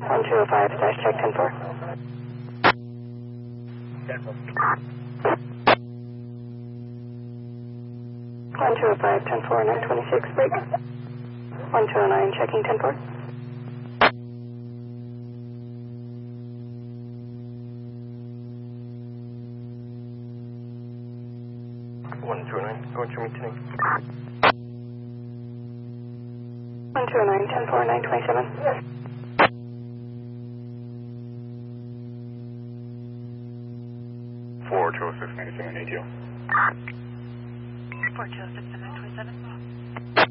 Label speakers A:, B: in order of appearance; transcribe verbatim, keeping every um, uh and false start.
A: one two oh five, dash check ten four. one two oh five, ten four, nine twenty-six, break. one two oh nine, checking ten four.
B: one two oh nine, going to meeting.
A: one two oh nine, ten four, nine twenty-seven.
B: four two oh six, ninety-seven, A T O.
C: four two oh six, nine twenty-seven.